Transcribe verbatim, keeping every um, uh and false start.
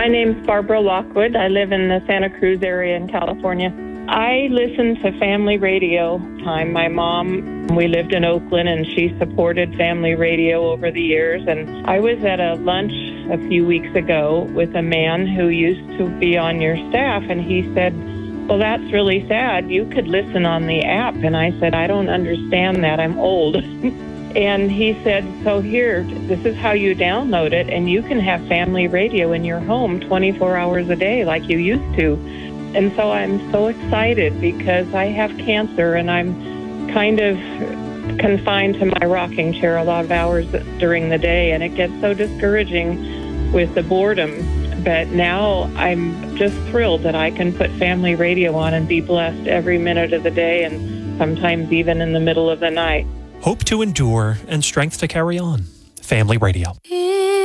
My name's Barbara Lockwood. I live in the Santa Cruz area in California. I listen to family radio time. My mom, we lived in Oakland, and she supported family radio over the years. And I was at a lunch a few weeks ago with a man who used to be on your staff, and he said, well, that's really sad. You could listen on the app. And I said, I don't understand that. I'm old. And he said, so here, this is how you download it, and you can have family radio in your home twenty-four hours a day like you used to. And so I'm so excited because I have cancer, and I'm kind of confined to my rocking chair a lot of hours during the day, and it gets so discouraging with the boredom. But now I'm just thrilled that I can put family radio on and be blessed every minute of the day, and sometimes even in the middle of the night. Hope to endure and strength to carry on. Family Radio.